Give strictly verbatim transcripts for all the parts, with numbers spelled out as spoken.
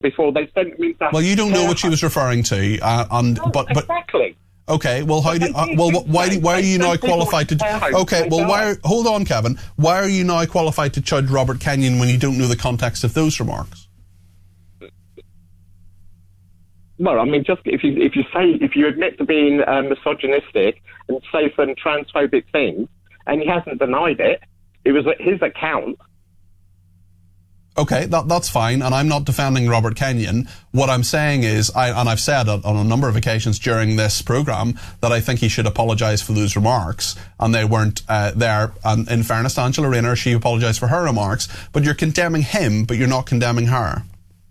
before they sent him into... Well, you don't know what she was referring to, uh, and no, but but exactly. Okay, well, how do uh, well why why are you now qualified to? Okay, well, why? Hold on, Kevin. Why are you now qualified to judge Robert Kenyon when you don't know the context of those remarks? Well, I mean, just if you if you say if you admit to being uh, misogynistic and say some transphobic things, and he hasn't denied it, it was his account. Okay, that, that's fine, and I'm not defending Robert Kenyon. What I'm saying is, I, and I've said on a number of occasions during this programme, that I think he should apologise for those remarks, and they weren't uh, there. And in fairness to Angela Rayner, she apologised for her remarks, but you're condemning him, but you're not condemning her.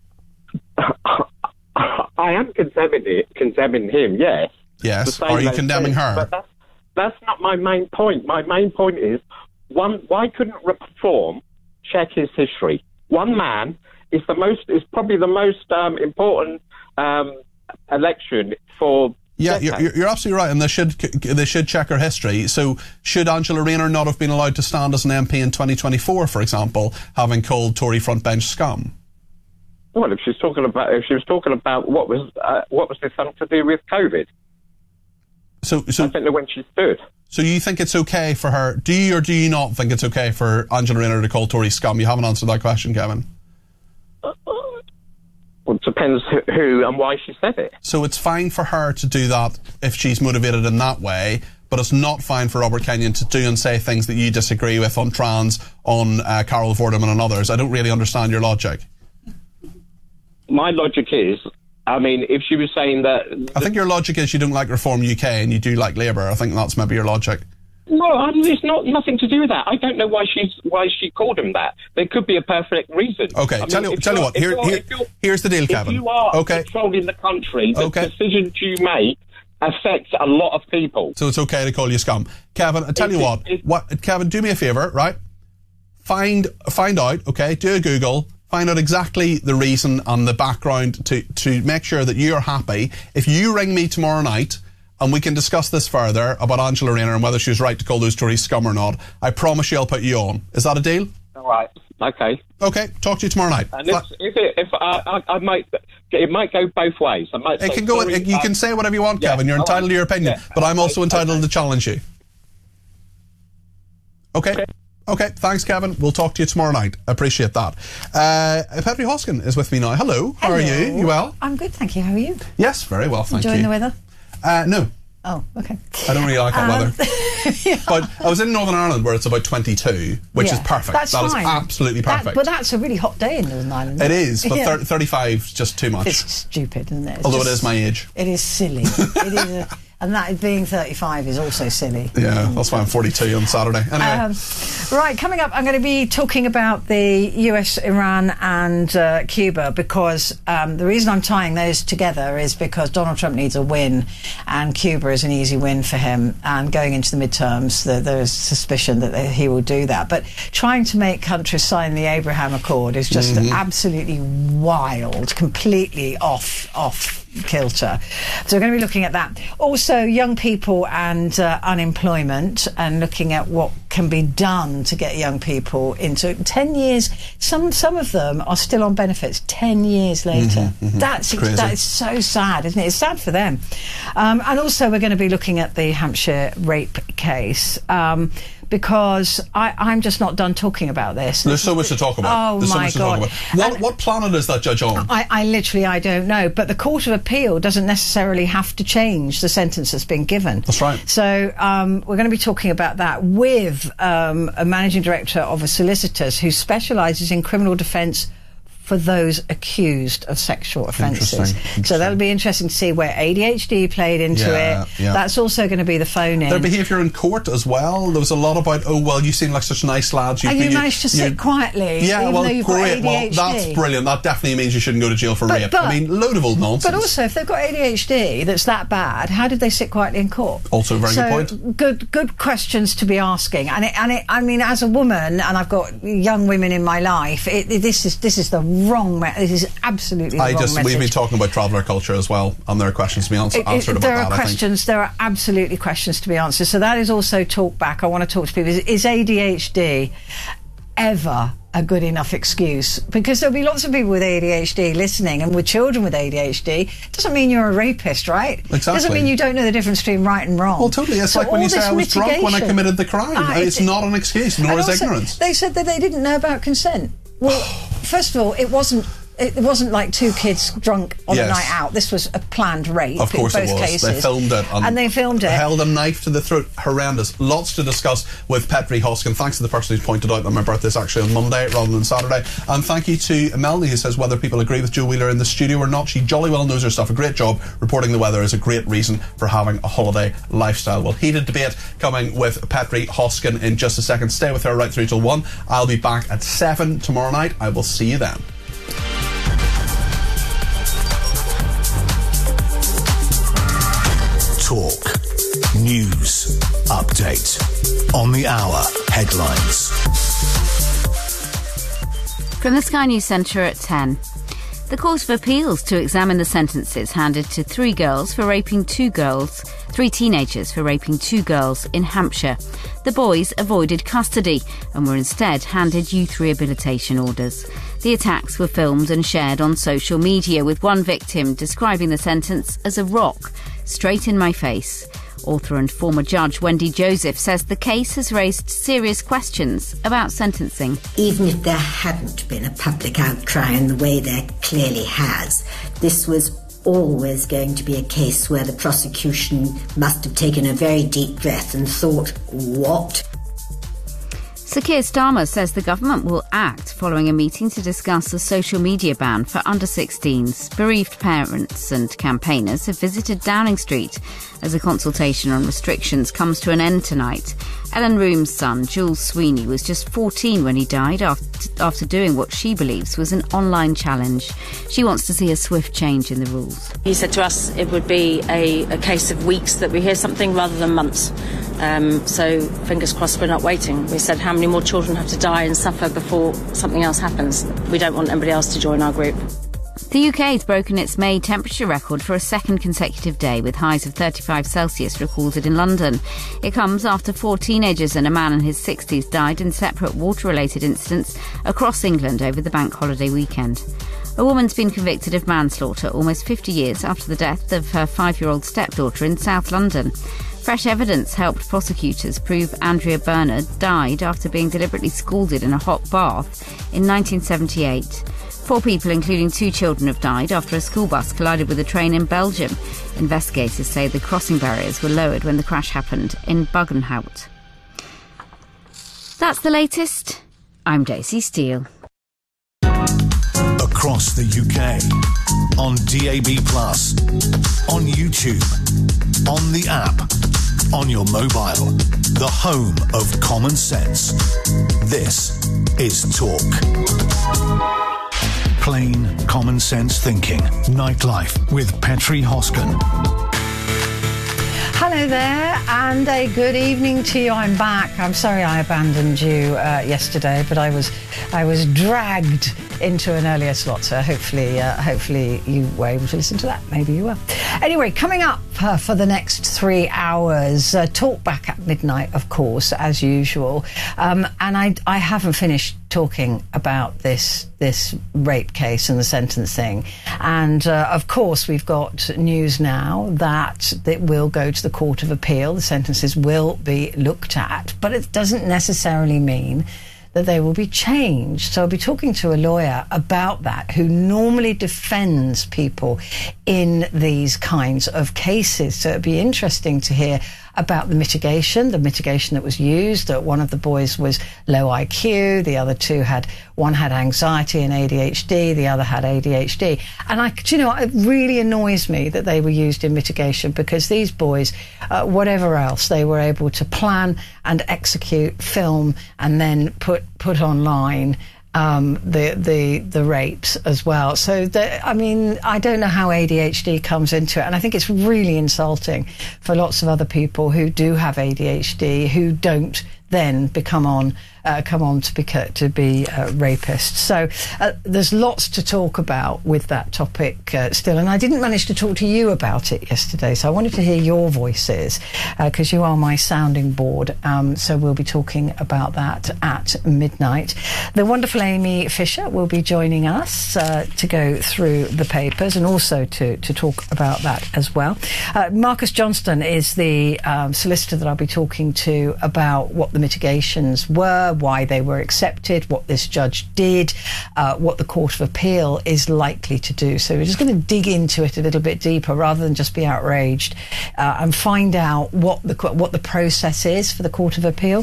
I am condemning it, condemning him, yes. Yes, are you condemning her? But that's, that's not my main point. My main point is, one, why couldn't Reform check his history? One man is the most is probably the most um, important um, election for. Yeah, you're, you're absolutely right, and they should they should check her history. So, should Angela Rayner not have been allowed to stand as an M P in twenty twenty-four, for example, having called Tory frontbench scum? Well, if she's talking about if she was talking about what was uh, what was this something to do with COVID? So, so I think that when she stood. So you think it's okay for her? Do you or do you not think it's okay for Angela Rayner to call Tory scum? You haven't answered that question, Kevin. Uh, well, it depends who and why she said it. So it's fine for her to do that if she's motivated in that way, but it's not fine for Robert Kenyon to do and say things that you disagree with on trans, on uh, Carol Vorderman and others. I don't really understand your logic. My logic is, I mean, if she was saying that... I think your logic is you don't like Reform U K and you do like Labour. I think that's maybe your logic. No, I mean, it's not nothing to do with that. I don't know why she's why she called him that. There could be a perfect reason. Okay, I tell mean, you tell you what. Here, here, here's the deal, Kevin. If you are okay. controlling the country, the okay. decisions you make affect a lot of people. So it's okay to call you scum, Kevin. I tell if you it, what. if, What, Kevin? Do me a favour, right? Find find out. Okay, do a Google. Find out exactly the reason and the background to, to make sure that you're happy. If you ring me tomorrow night and we can discuss this further about Angela Rayner and whether she was right to call those Tories scum or not, I promise you I'll put you on. Is that a deal? All right. Okay. Okay. Talk to you tomorrow night. And if, if, it, if I, I, I might, it might go both ways. I might. It say, can go. sorry, It, you um, can say whatever you want, yeah, Kevin. You're entitled right. to your opinion, yeah. but I'm also entitled okay. to challenge you. Okay. okay. Okay, thanks, Kevin. We'll talk to you tomorrow night. Appreciate that. Uh, Petri Hoskin is with me now. Hello. How Hello. are you? You well? I'm good, thank you. How are you? Yes, very well, thank Enjoying you. the weather? Uh, no. Oh, okay. I don't really like that um, weather. yeah. But I was in Northern Ireland where it's about twenty-two, which yeah, is perfect. That's that fine. is absolutely perfect. That, but that's a really hot day in Northern Ireland. It is, but yeah. thirty-five is just too much. It's stupid, isn't it? It's Although just, it is my age. It is silly. it is a, and that being thirty-five is also silly. Yeah, that's why I'm forty-two on Saturday. Anyway. Um, right, coming up, I'm going to be talking about the U S, Iran and uh, Cuba, because um, the reason I'm tying those together is because Donald Trump needs a win and Cuba is an easy win for him. And going into the midterms, the, there's suspicion that he will do that. But trying to make countries sign the Abraham Accord is just mm-hmm. absolutely wild, completely off, off kilter. So we're going to be looking at that. Also, young people and uh, unemployment, and looking at what can be done to get young people into ten years. Some some of them are still on benefits ten years later. Mm-hmm, mm-hmm. That's Crazy. That is so sad, isn't it? It's sad for them. Um, and also, we're going to be looking at the Hampshire rape case. Um, because I, I'm just not done talking about this. There's so much to talk about. Oh, There's so my much to God. talk about. What, what planet is that judge on? I, I literally, I don't know. But the Court of Appeal doesn't necessarily have to change the sentence that's been given. That's right. So um, we're going to be talking about that with um, a managing director of a solicitors who specialises in criminal defence for those accused of sexual offences. Interesting. Interesting. So that'll be interesting to see where A D H D played into yeah, it. Yeah. That's also going to be the phone in. Their behaviour in court as well. There was a lot about, oh, well, you seem like such nice lads. And you, you managed to you, sit quietly, yeah, even well, though you've got great. A D H D. Well, that's brilliant. That definitely means you shouldn't go to jail for but, rape. But, I mean, load of old nonsense. But also, if they've got A D H D that's that bad, how did they sit quietly in court? Also a very so, good point. Good, good questions to be asking. And it, and it, I mean, as a woman, and I've got young women in my life, it, it, this is this is the wrong. Me- this is absolutely the I wrong just message. We've been talking about traveller culture as well, and there are questions to be answer, It, it, answered about there that. are questions. There are absolutely questions to be answered. So that is also talk back. I want to talk to people. Is, is A D H D ever a good enough excuse, because there'll be lots of people with A D H D listening, and with children with A D H D, doesn't mean you're a rapist, right? Exactly. Doesn't mean you don't know the difference between right and wrong. Well, totally. It's so like when you say I was mitigation, drunk when I committed the crime. Ah, it's, it's not an excuse, nor is also, ignorance. They said that they didn't know about consent. Well, first of all, it wasn't it wasn't like two kids drunk on yes. a night out. This was a planned rape. Of course in both it was. cases. They filmed it. And they filmed it. Held a knife to the throat. Horrendous. Lots to discuss with Petri Hoskin. Thanks to the person who's pointed out that my birthday is actually on Monday rather than Saturday. And thank you to Melanie, who says whether people agree with Joe Wheeler in the studio or not, she jolly well knows her stuff. A great job. Reporting the weather is a great reason for having a holiday lifestyle. Well, heated debate coming with Petri Hoskin in just a second. Stay with her right through till one. I'll be back at seven tomorrow night. I will see you then. Talk. News. Update. On the hour. Headlines. From the Sky News Centre at ten. The Court of Appeals to examine the sentences handed to three girls for raping two girls, three teenagers for raping two girls in Hampshire. The boys avoided custody and were instead handed youth rehabilitation orders. The attacks were filmed and shared on social media, with one victim describing the sentence as a rock straight in my face. Author and former judge Wendy Joseph says the case has raised serious questions about sentencing. Even if there hadn't been a public outcry in the way there clearly has, this was always going to be a case where the prosecution must have taken a very deep breath and thought, what? Sir Keir Starmer says the government will act following a meeting to discuss a social media ban for under sixteens. Bereaved parents and campaigners have visited Downing Street as a consultation on restrictions comes to an end tonight. Ellen Room's son, Jules Sweeney, was just fourteen when he died after, after doing what she believes was an online challenge. She wants to see a swift change in the rules. He said to us it would be a, a case of weeks that we hear something rather than months. Um, so fingers crossed we're not waiting. We said how many more children have to die and suffer before something else happens. We don't want anybody else to join our group. The U K has broken its May temperature record for a second consecutive day, with highs of thirty-five Celsius recorded in London. It comes after four teenagers and a man in his sixties died in separate water-related incidents across England over the bank holiday weekend. A woman's been convicted of manslaughter almost fifty years after the death of her five-year-old stepdaughter in South London. Fresh evidence helped prosecutors prove Andrea Bernard died after being deliberately scalded in a hot bath in nineteen seventy-eight. Four people, including two children, have died after a school bus collided with a train in Belgium. Investigators say the crossing barriers were lowered when the crash happened in Buggenhout. That's the latest. I'm Daisy Steele. Across the U K, on D A B plus, on YouTube, on the app, on your mobile, the home of common sense. This is Talk. Plain common sense thinking. Nightlife with Petri Hoskin. Hello there, and a good evening to you. I'm back. I'm sorry I abandoned you uh, yesterday, but I was I was dragged into an earlier slot, so hopefully uh, hopefully you were able to listen to that. Maybe you were. Anyway, coming up uh, for the next three hours, uh, talk back at midnight, of course, as usual. Um, and I I haven't finished talking about this this rape case and the sentencing. And uh, of course, we've got news now that it will go to the Court of Appeal. The sentences will be looked at, but it doesn't necessarily mean that they will be changed. So I'll be talking to a lawyer about that, who normally defends people in these kinds of cases. So it'd be interesting to hear about the mitigation, the mitigation that was used. That one of the boys was low I Q, the other two had, one had anxiety and A D H D, the other had A D H D. And I, do you know, it really annoys me that they were used in mitigation, because these boys, uh, whatever else, they were able to plan and execute, film, and then put put online um, the the the rapes as well. So, the, I mean, I don't know how A D H D comes into it, and I think it's really insulting for lots of other people who do have A D H D, who don't then become on uh, come on to be to be uh, rapists. So uh, there's lots to talk about with that topic uh, still, and I didn't manage to talk to you about it yesterday, so I wanted to hear your voices because uh, you are my sounding board. Um, so we'll be talking about that at midnight. The wonderful Amy Fisher will be joining us uh, to go through the papers and also to, to talk about that as well. Uh, Marcus Johnston is the um, solicitor that I'll be talking to about what the mitigations were, why they were accepted, what this judge did, uh, what the Court of Appeal is likely to do. So we're just going to dig into it a little bit deeper rather than just be outraged uh, and find out what the what the process is for the Court of Appeal.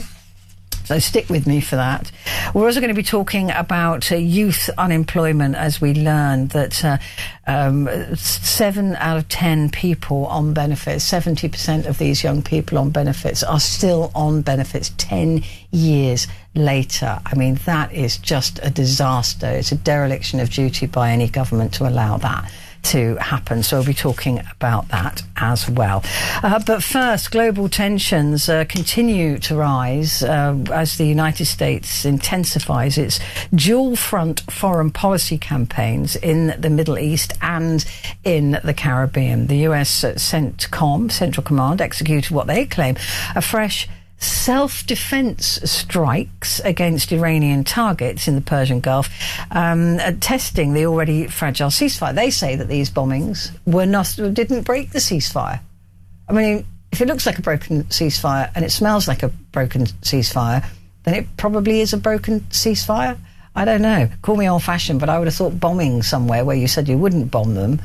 So stick with me for that. We're also going to be talking about uh, youth unemployment, as we learned that uh, um, seven out of ten people on benefits, seventy percent of these young people on benefits are still on benefits ten years later. I mean, that is just a disaster. It's a dereliction of duty by any government to allow that to happen. So we'll be talking about that as well. Uh, but first, global tensions uh, continue to rise uh, as the United States intensifies its dual-front foreign policy campaigns in the Middle East and in the Caribbean. The U S CENTCOM, Central Command, executed what they claim a fresh self-defense strikes against Iranian targets in the Persian Gulf, um, uh, testing the already fragile ceasefire. They say that these bombings were not didn't break the ceasefire. I mean, if it looks like a broken ceasefire and it smells like a broken ceasefire, then it probably is a broken ceasefire. I don't know. Call me old-fashioned, but I would have thought bombing somewhere where you said you wouldn't bomb them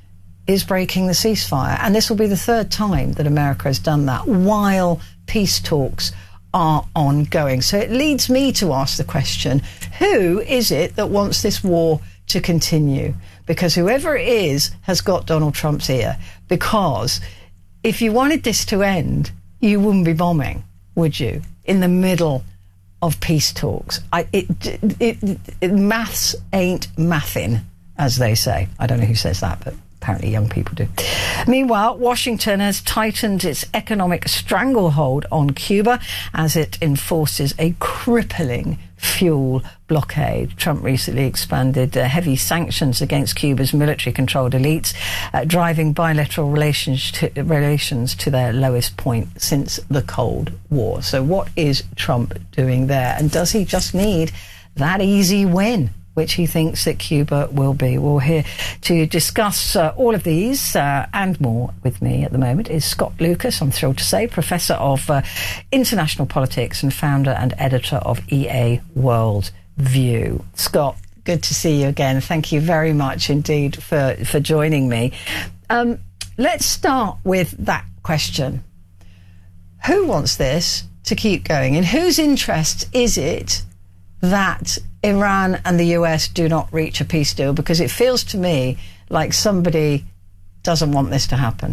is breaking the ceasefire. And this will be the third time that America has done that while peace talks are ongoing. So it leads me to ask the question, who is it that wants this war to continue? Because whoever it is has got Donald Trump's ear. Because if you wanted this to end, you wouldn't be bombing, would you? In the middle of peace talks. I, it, it, it, it, maths ain't mathin', as they say. I don't know who says that, but apparently young people do. Meanwhile, Washington has tightened its economic stranglehold on Cuba as it enforces a crippling fuel blockade. Trump recently expanded uh, heavy sanctions against Cuba's military-controlled elites, uh, driving bilateral relations to, relations to their lowest point since the Cold War. So what is Trump doing there? And does he just need that easy win, which he thinks that Cuba will be? Well, here to discuss uh, all of these uh, and more with me at the moment is Scott Lucas, I'm thrilled to say, Professor of uh, International Politics and founder and editor of E A World View. Scott, good to see you again. Thank you very much indeed for, for joining me. Um, let's start with that question. Who wants this to keep going? In whose interest is it that Iran and the U S do not reach a peace deal? Because it feels to me like somebody doesn't want this to happen.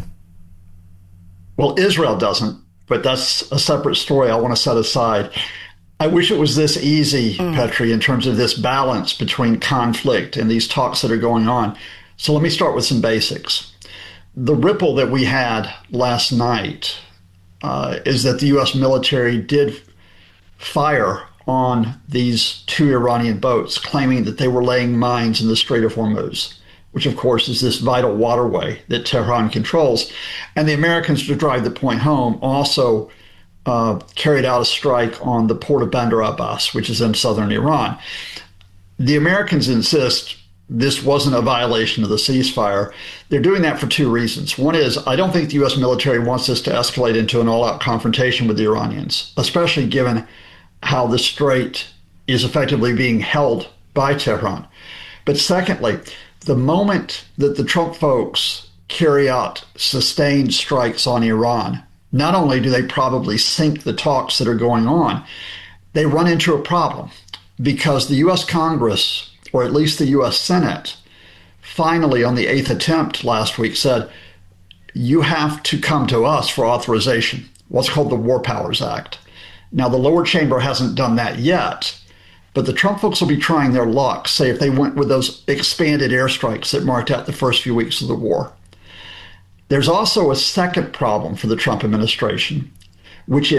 Well, Israel doesn't, but that's a separate story I want to set aside. I wish it was this easy, mm. Petri, in terms of this balance between conflict and these talks that are going on. So let me start with some basics. The ripple that we had last night uh, is that the U S military did fire on these two Iranian boats, claiming that they were laying mines in the Strait of Hormuz, which of course is this vital waterway that Tehran controls. And the Americans, to drive the point home, also uh, carried out a strike on the port of Bandar Abbas, which is in southern Iran. The Americans insist this wasn't a violation of the ceasefire. They're doing that for two reasons. One is, I don't think the U S military wants this to escalate into an all-out confrontation with the Iranians, especially given how the strait is effectively being held by Tehran. But secondly, the moment that the Trump folks carry out sustained strikes on Iran, not only do they probably sink the talks that are going on, they run into a problem because the U S Congress, or at least the U S Senate, finally on the eighth attempt last week said, you have to come to us for authorization, what's called the War Powers Act. Now, the lower chamber hasn't done that yet, but the Trump folks will be trying their luck, say, if they went with those expanded airstrikes that marked out the first few weeks of the war. There's also a second problem for the Trump administration, which is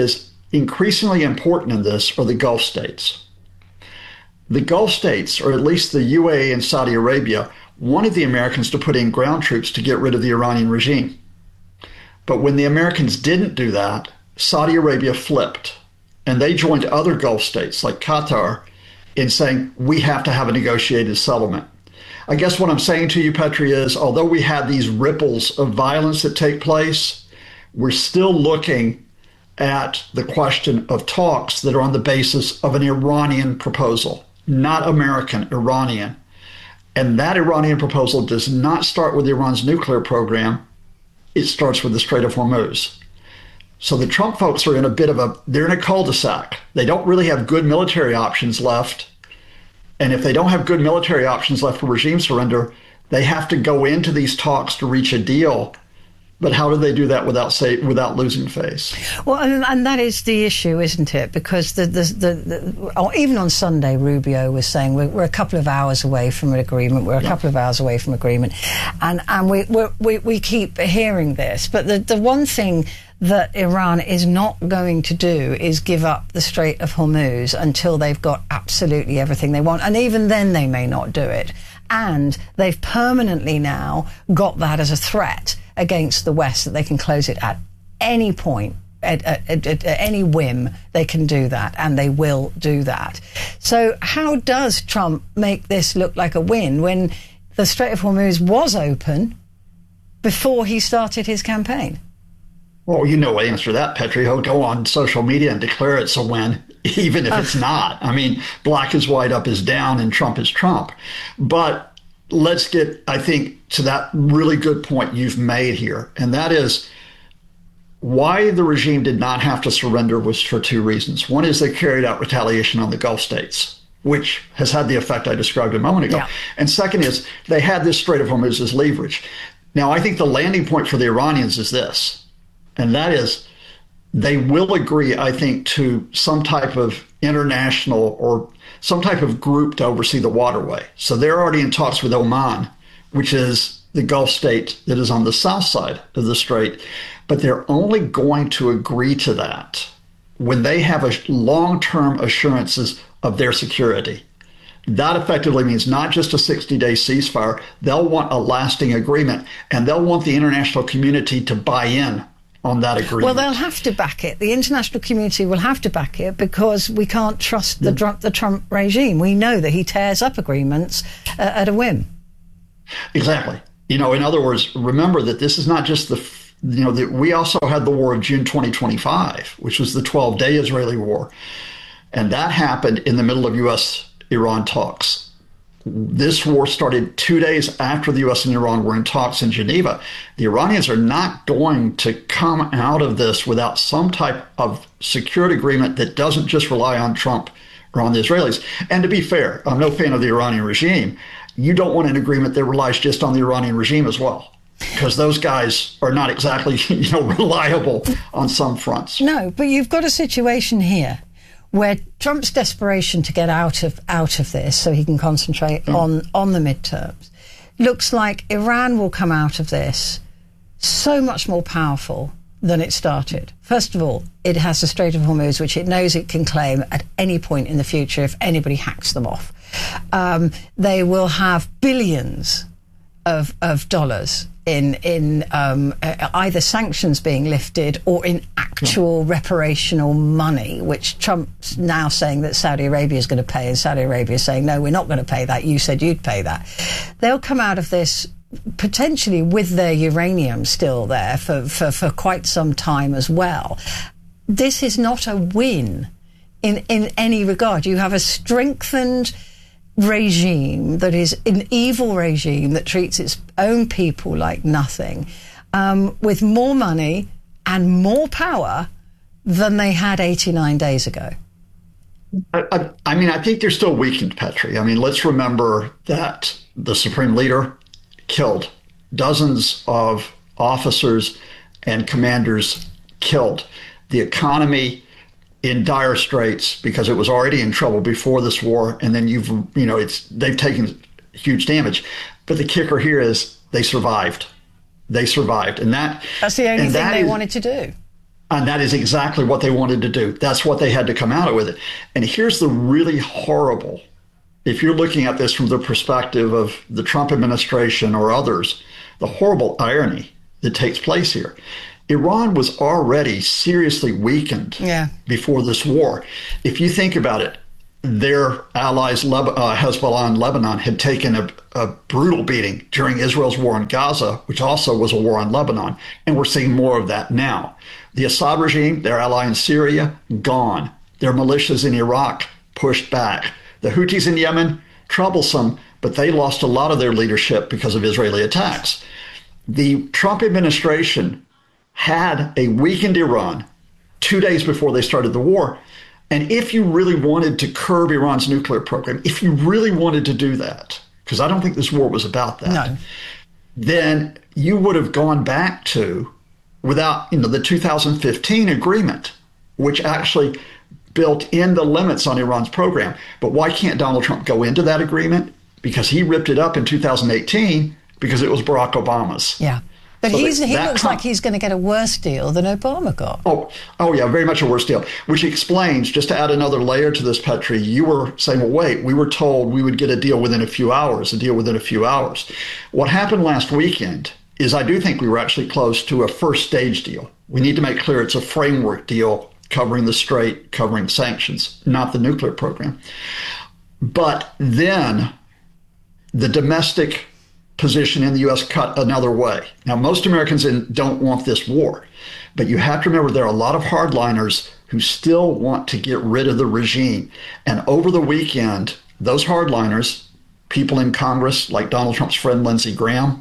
increasingly important in this are the Gulf states. The Gulf states, or at least the U A E and Saudi Arabia, wanted the Americans to put in ground troops to get rid of the Iranian regime. But when the Americans didn't do that, Saudi Arabia flipped, and they joined other Gulf states like Qatar in saying, we have to have a negotiated settlement. I guess what I'm saying to you, Petri, is although we had these ripples of violence that take place, we're still looking at the question of talks that are on the basis of an Iranian proposal, not American, Iranian. And that Iranian proposal does not start with Iran's nuclear program. It starts with the Strait of Hormuz. So the Trump folks are in a bit of a, they're in a cul-de-sac. They don't really have good military options left. And if they don't have good military options left for regime surrender, they have to go into these talks to reach a deal. But how do they do that without say without losing face? Well, and, and that is the issue, isn't it? Because the, the, the, the oh, even on Sunday, Rubio was saying we're, we're a couple of hours away from an agreement. We're a yeah. couple of hours away from agreement, and and we we're, we we keep hearing this. But the the one thing that Iran is not going to do is give up the Strait of Hormuz until they've got absolutely everything they want, and even then they may not do it. And they've permanently now got that as a threat against the West, that they can close it at any point, at, at, at, at any whim. They can do that, and they will do that. So how does Trump make this look like a win when the Strait of Hormuz was open before he started his campaign? Well, you know the answer to that, Petri. He'll go on social media and declare it's a win, even if uh, it's not. I mean, black is white, up is down, and Trump is Trump. But let's get, I think, to that really good point you've made here. And that is why the regime did not have to surrender was for two reasons. One is they carried out retaliation on the Gulf states, which has had the effect I described a moment ago. Yeah. And second is they had this Strait of Hormuz as leverage. Now, I think the landing point for the Iranians is this. And that is, they will agree, I think, to some type of international or some type of group to oversee the waterway. So they're already in talks with Oman, which is the Gulf state that is on the south side of the strait. But they're only going to agree to that when they have a long-term assurances of their security. That effectively means not just a sixty-day ceasefire. They'll want a lasting agreement, and they'll want the international community to buy in on that agreement. Well, they'll have to back it. The international community will have to back it because we can't trust the, yeah. the Trump regime. We know that he tears up agreements uh, at a whim. Exactly. You know, in other words, remember that this is not just the, you know, that we also had the war of June twenty twenty-five, which was the twelve-day Israeli war. And that happened in the middle of U S Iran talks. This war started two days after the U S and Iran were in talks in Geneva. The Iranians are not going to come out of this without some type of secured agreement that doesn't just rely on Trump or on the Israelis. And to be fair, I'm no fan of the Iranian regime. You don't want an agreement that relies just on the Iranian regime as well, because those guys are not exactly, you know, reliable on some fronts. No, but you've got a situation here where Trump's desperation to get out of out of this so he can concentrate mm. on, on the midterms, looks like Iran will come out of this so much more powerful than it started. First of all, it has the Strait of Hormuz, which it knows it can claim at any point in the future if anybody hacks them off. Um, they will have billions of, of dollars in in um, either sanctions being lifted or in actual yeah. reparational money, which Trump's now saying that Saudi Arabia is going to pay, and Saudi Arabia is saying, no, we're not going to pay that. You said you'd pay that. They'll come out of this potentially with their uranium still there for, for, for quite some time as well. This is not a win in, in any regard. You have a strengthened regime that is an evil regime that treats its own people like nothing, um, with more money and more power than they had eighty-nine days ago. I, I, I mean, I think they're still weakened, Petri. I mean, let's remember that the supreme leader killed, dozens of officers and commanders killed, the economy in dire straits because it was already in trouble before this war, and then you've, you know, it's they've taken huge damage. But the kicker here is they survived. They survived, and that that's the only thing they is, wanted to do. And that is exactly what they wanted to do. That's what they had to come out with it. And here's the really horrible, if you're looking at this from the perspective of the Trump administration or others, the horrible irony that takes place here. Iran was already seriously weakened yeah. before this war. If you think about it, their allies, Leb- uh, Hezbollah and Lebanon, had taken a, a brutal beating during Israel's war in Gaza, which also was a war on Lebanon. And we're seeing more of that now. The Assad regime, their ally in Syria, gone. Their militias in Iraq pushed back. The Houthis in Yemen, troublesome, but they lost a lot of their leadership because of Israeli attacks. The Trump administration had a weakened Iran two days before they started the war. And if you really wanted to curb Iran's nuclear program, if you really wanted to do that, because I don't think this war was about that, no. then you would have gone back to, without, you know, the two thousand fifteen agreement, which actually built in the limits on Iran's program. But why can't Donald Trump go into that agreement? Because he ripped it up in two thousand eighteen because it was Barack Obama's. Yeah. But so he's, that, he that looks com- like he's going to get a worse deal than Obama got. Oh, oh yeah, very much a worse deal. Which explains, just to add another layer to this, Petri, you were saying, well, wait, we were told we would get a deal within a few hours, a deal within a few hours. What happened last weekend is I do think we were actually close to a first stage deal. We need to make clear it's a framework deal covering the Strait, covering sanctions, not the nuclear program. But then the domestic position in the U S cut another way. Now, most Americans in, don't want this war, but you have to remember there are a lot of hardliners who still want to get rid of the regime. And over the weekend, those hardliners, people in Congress like Donald Trump's friend Lindsey Graham,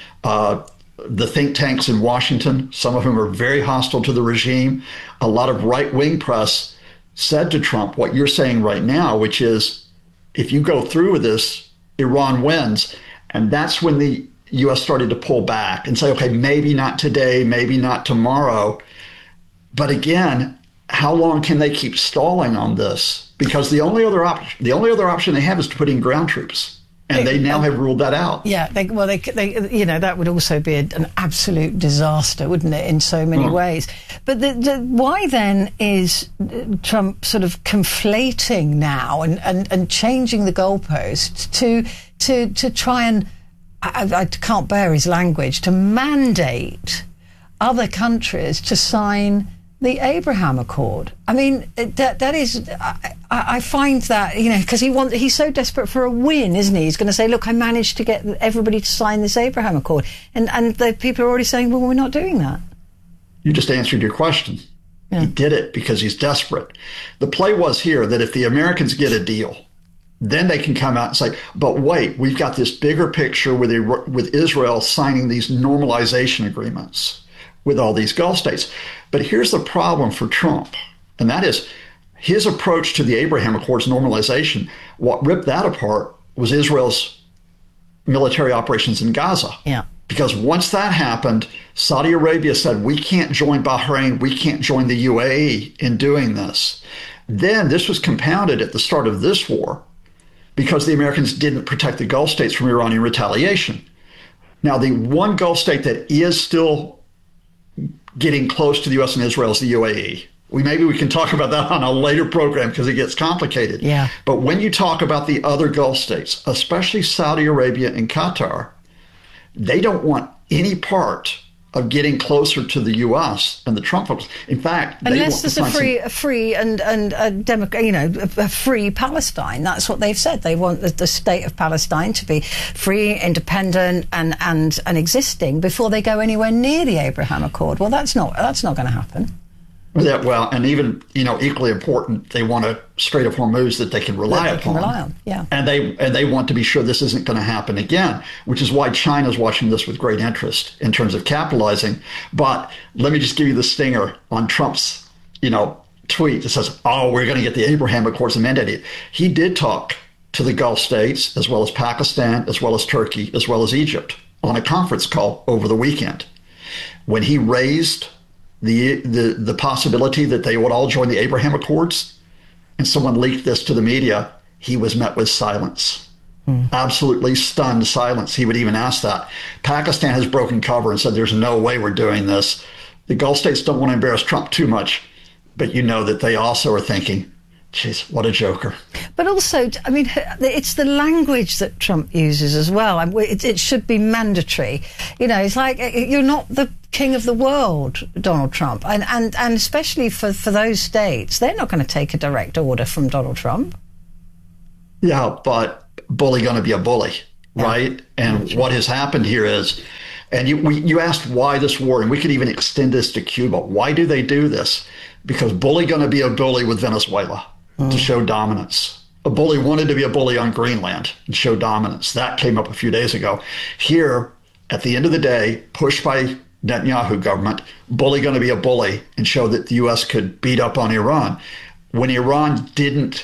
uh, the think tanks in Washington, some of whom are very hostile to the regime, a lot of right-wing press said to Trump what you're saying right now, which is, if you go through with this, Iran wins. And that's when the U S started to pull back and say, okay, maybe not today, maybe not tomorrow. But again, how long can they keep stalling on this? Because the only other option, the only other option they have is to put in ground troops. And they now have ruled that out. Yeah, they, well, they, they, you know, that would also be a, an absolute disaster, wouldn't it, in so many mm. ways? But the, the, why then is Trump sort of conflating now and, and, and changing the goalposts to to to try and, I, I can't bear his language, to mandate other countries to sign the Abraham Accord? I mean, that that is, I, I find that, you know, because he wants, he's so desperate for a win, isn't he? He's going to say, look, I managed to get everybody to sign this Abraham Accord. And, and the people are already saying, well, we're not doing that. You just answered your question. Yeah. He did it because he's desperate. The play was here that if the Americans get a deal, then they can come out and say, but wait, we've got this bigger picture with, with Israel signing these normalization agreements with all these Gulf states. But here's the problem for Trump, and that is his approach to the Abraham Accords normalization. What ripped that apart was Israel's military operations in Gaza. Yeah. Because once that happened, Saudi Arabia said, we can't join Bahrain, we can't join the U A E in doing this. Then this was compounded at the start of this war because the Americans didn't protect the Gulf states from Iranian retaliation. Now, the one Gulf state that is still getting close to the U S and Israel is the U A E. We maybe we can talk about that on a later program because it gets complicated. Yeah. But when you talk about the other Gulf states, especially Saudi Arabia and Qatar, they don't want any part of getting closer to the U S and the Trump folks. In fact, unless there's a free, some... a free and and a democrat, you know, a, a free Palestine. That's what they've said. They want the, the state of Palestine to be free, independent, and and and existing before they go anywhere near the Abraham Accord. Well, that's not that's not going to happen. Yeah, well, and even, you know, equally important, they want a Strait of Hormuz that they can rely that they upon. Can rely on, yeah. And they and they want to be sure this isn't going to happen again, which is why China's watching this with great interest in terms of capitalizing. But let me just give you the stinger on Trump's, you know, tweet that says, "Oh, we're going to get the Abraham Accords amended." He did talk to the Gulf states, as well as Pakistan, as well as Turkey, as well as Egypt, on a conference call over the weekend, when he raised the the the possibility that they would all join the Abraham Accords, and someone leaked this to the media. He was met with silence, mm. absolutely stunned silence. He would even ask that. Pakistan has broken cover and said, "There's no way we're doing this." The Gulf states don't want to embarrass Trump too much, but you know that they also are thinking, geez, what a joker. But also, I mean, it's the language that Trump uses as well. It, it should be mandatory. You know, it's like, you're not the king of the world, Donald Trump. And, and, and especially for, for those states, they're not going to take a direct order from Donald Trump. Yeah, but bully going to be a bully, yeah. right? And what has happened here is, and you, we, you asked why this war, and we could even extend this to Cuba. Why do they do this? Because bully going to be a bully with Venezuela mm. to show dominance. A bully wanted to be a bully on Greenland and show dominance. That came up a few days ago. Here, at the end of the day, pushed by Netanyahu government, bully going to be a bully and show that the U S could beat up on Iran. When Iran didn't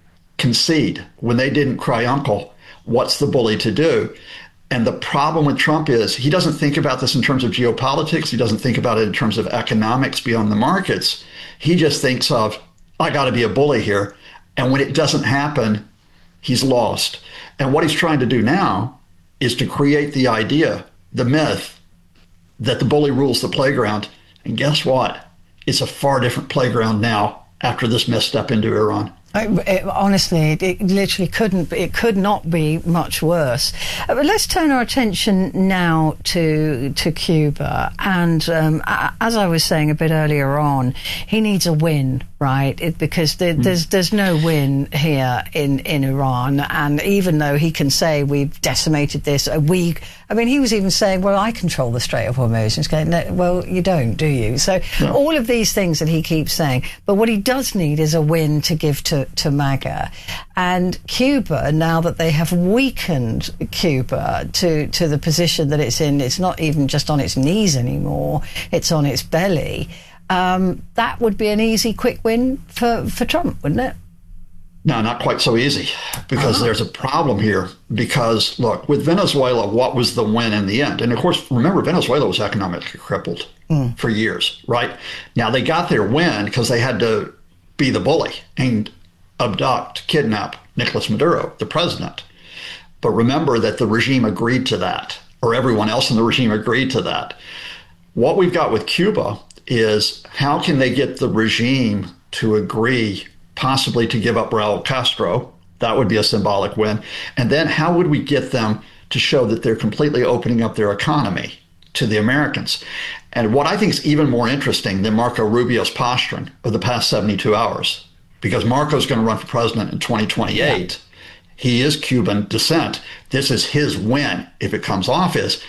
concede, when they didn't cry uncle, what's the bully to do? And the problem with Trump is he doesn't think about this in terms of geopolitics. He doesn't think about it in terms of economics beyond the markets. He just thinks of, I got to be a bully here. And when it doesn't happen, he's lost. And what he's trying to do now is to create the idea, the myth, that the bully rules the playground. And guess what? It's a far different playground now after this misstep into Iran. It, it, honestly, it, it literally couldn't. It could not be much worse. Uh, but let's turn our attention now to to Cuba. And um, as I was saying a bit earlier on, he needs a win, right? It, because there, mm. there's there's no win here in in Iran. And even though he can say we've decimated this, uh, we. I mean, he was even saying, well, I control the Strait of Hormuz. And he's going, no, well, you don't, do you? So no. All of these things that he keeps saying. But what he does need is a win to give to, to MAGA. And Cuba, now that they have weakened Cuba to, to the position that it's in, it's not even just on its knees anymore, it's on its belly. Um, that would be an easy, quick win for, for Trump, wouldn't it? No, not quite so easy, because uh-huh. there's a problem here. Because, look, with Venezuela, what was the win in the end? And, of course, remember, Venezuela was economically crippled mm. for years, right? Now, they got their win because they had to be the bully and abduct, kidnap Nicolas Maduro, the president. But remember that the regime agreed to that, or everyone else in the regime agreed to that. What we've got with Cuba is how can they get the regime to agree possibly to give up Raul Castro? That would be a symbolic win. And then how would we get them to show that they're completely opening up their economy to the Americans? And what I think is even more interesting than Marco Rubio's posturing of the past seventy-two hours, because Marco's going to run for president in twenty twenty-eight. Yeah. He is Cuban descent. This is his win if it comes off. Is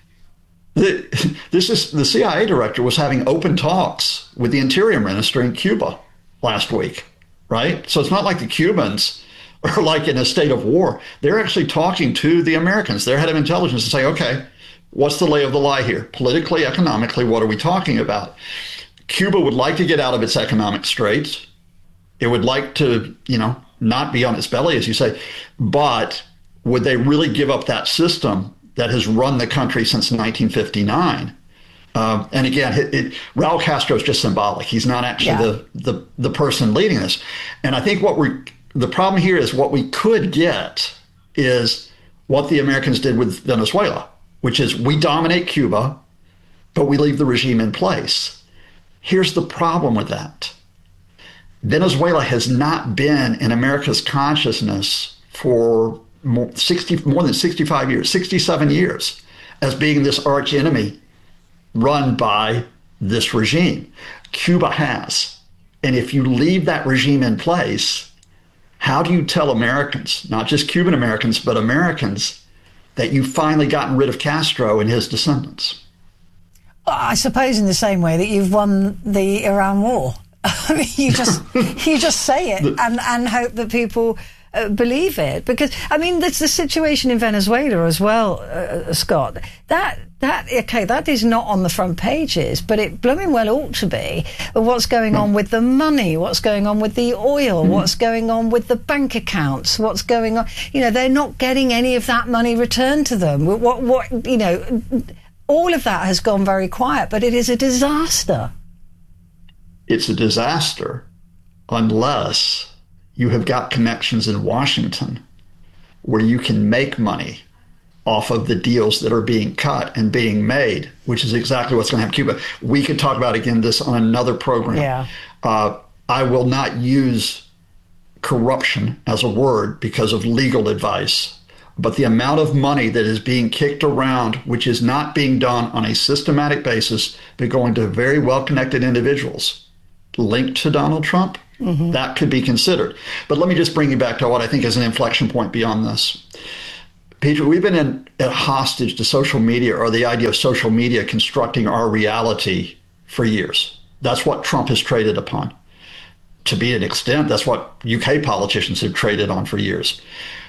the, this is the C I A director was having open talks with the Interior Minister in Cuba last week. Right? So it's not like the Cubans are like in a state of war. They're actually talking to the Americans, their head of intelligence, and say, okay, what's the lay of the lie here? Politically, economically, what are we talking about? Cuba would like to get out of its economic straits. It would like to, you know, not be on its belly, as you say. But would they really give up that system that has run the country since nineteen fifty-nine? Um, and again, it, it, Raul Castro is just symbolic. He's not actually yeah. the, the the person leading this. And I think what we the problem here is what we could get is what the Americans did with Venezuela, which is we dominate Cuba, but we leave the regime in place. Here's the problem with that. Venezuela has not been in America's consciousness for more, sixty, more than sixty-five years, sixty-seven years, as being this arch enemy run by this regime. Cuba has. And if you leave that regime in place, how do you tell Americans, not just Cuban Americans, but Americans, that you've finally gotten rid of Castro and his descendants? Well, I suppose in the same way that you've won the Iran war. I mean, you just you just say it and, and hope that people uh, believe it. Because, I mean, there's the situation in Venezuela as well, uh, Scott. That, that, okay, that is not on the front pages, but it blooming well ought to be. What's going on with the money? What's going on with the oil? Mm-hmm. What's going on with the bank accounts? What's going on? You know, they're not getting any of that money returned to them. What, what, you know, all of that has gone very quiet, but it is a disaster. It's a disaster unless you have got connections in Washington where you can make money off of the deals that are being cut and being made, which is exactly what's going to happen in Cuba. We could talk about, again, this on another program. Yeah. Uh, I will not use corruption as a word because of legal advice, but the amount of money that is being kicked around, which is not being done on a systematic basis, but going to very well-connected individuals linked to Donald Trump, mm-hmm. that could be considered. But let me just bring you back to what I think is an inflection point beyond this. Peter, we've been in, at hostage to social media, or the idea of social media constructing our reality for years. That's what Trump has traded upon. To be an extent, that's what U K politicians have traded on for years.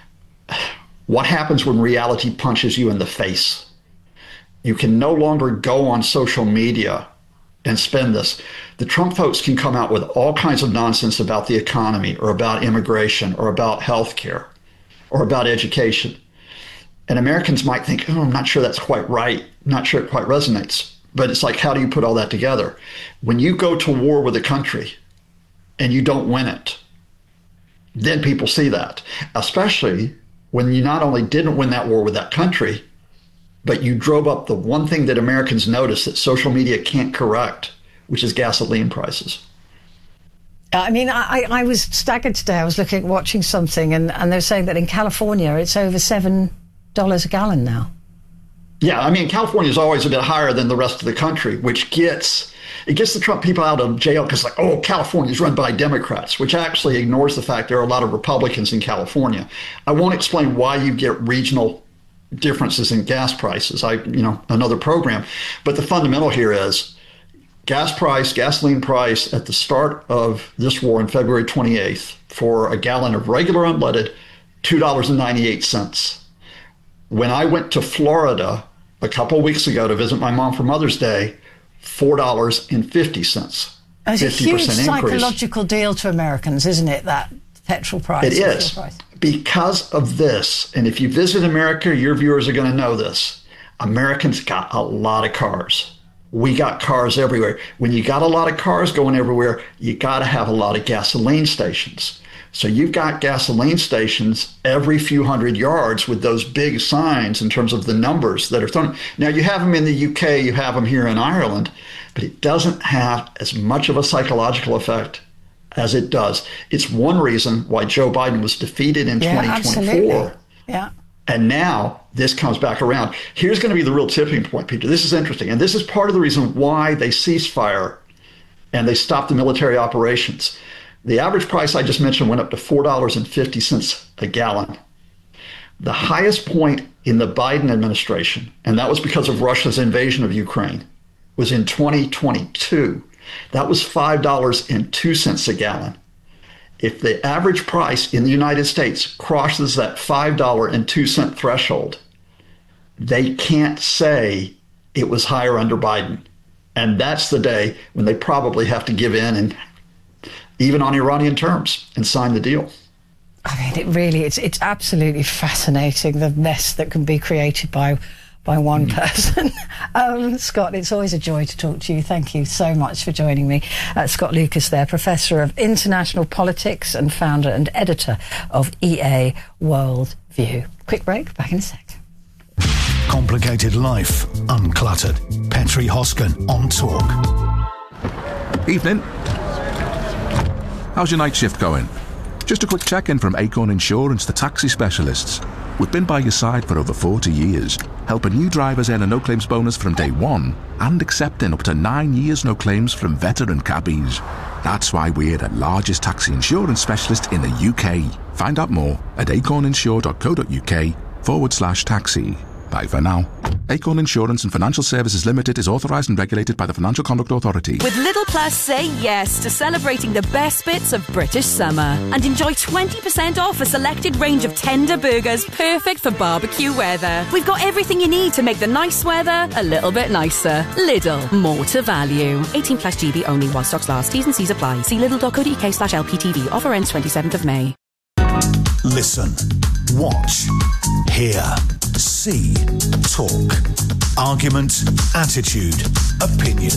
What happens when reality punches you in the face? You can no longer go on social media and spend this. The Trump folks can come out with all kinds of nonsense about the economy, or about immigration, or about healthcare, or about education. And Americans might think, oh, I'm not sure that's quite right. I'm not sure it quite resonates. But it's like, how do you put all that together? When you go to war with a country and you don't win it, then people see that. Especially when you not only didn't win that war with that country, but you drove up the one thing that Americans notice that social media can't correct, which is gasoline prices. I mean, I, I was staggered today. I was looking, watching something, and, and they're saying that in California it's over seven dollars a gallon now. Yeah, I mean, California is always a bit higher than the rest of the country, which gets it gets the Trump people out of jail because, like, oh, California is run by Democrats, which actually ignores the fact there are a lot of Republicans in California. I won't explain why you get regional differences in gas prices. I, you know, another program. But the fundamental here is gas price, gasoline price at the start of this war on February twenty-eighth for a gallon of regular unleaded, two dollars and ninety-eight cents. When I went to Florida a couple of weeks ago to visit my mom for Mother's Day, four dollars and fifty cents. It's a huge psychological deal to Americans, isn't it, that petrol price? It is. Price. Because of this, and if you visit America, your viewers are going to know this, Americans got a lot of cars. We got cars everywhere. When you got a lot of cars going everywhere, you got to have a lot of gasoline stations. So you've got gasoline stations every few hundred yards with those big signs in terms of the numbers that are thrown. Now, you have them in the U K, you have them here in Ireland, but it doesn't have as much of a psychological effect as it does. It's one reason why Joe Biden was defeated in yeah, twenty twenty-four. Absolutely. Yeah. And now this comes back around. Here's going to be the real tipping point, Peter. This is interesting. And this is part of the reason why they ceased fire and they stopped the military operations. The average price I just mentioned went up to four dollars and fifty cents a gallon. The highest point in the Biden administration, and that was because of Russia's invasion of Ukraine, was in twenty twenty-two. That was five dollars and two cents a gallon. If the average price in the United States crosses that five dollars and two cent threshold, they can't say it was higher under Biden. And that's the day when they probably have to give in, and even on Iranian terms, and sign the deal. I mean, it really, it's it's absolutely fascinating, the mess that can be created by by one person. um, Scott, it's always a joy to talk to you. Thank you so much for joining me. Uh, Scott Lucas there, Professor of International Politics and founder and editor of E A World View. Quick break, back in a sec. Complicated life, uncluttered. Petri Hoskin on Talk. Evening. How's your night shift going? Just a quick check-in from Acorn Insurance, the taxi specialists. We've been by your side for over forty years, helping new drivers earn a no-claims bonus from day one and accepting up to nine years no claims from veteran cabbies. That's why we're the largest taxi insurance specialist in the U K. Find out more at acorninsure.co.uk forward slash taxi. Bye for now. Acorn Insurance and Financial Services Limited is authorised and regulated by the Financial Conduct Authority. With Lidl Plus, say yes to celebrating the best bits of British summer and enjoy twenty percent off a selected range of tender burgers perfect for barbecue weather. We've got everything you need to make the nice weather a little bit nicer. Lidl, more to value. eighteen plus G B only while stocks last. T's and C's apply. See lidl.co.uk slash LPTV. Offer ends twenty-seventh of May. Listen, watch, hear, see, talk, argument, attitude, opinion.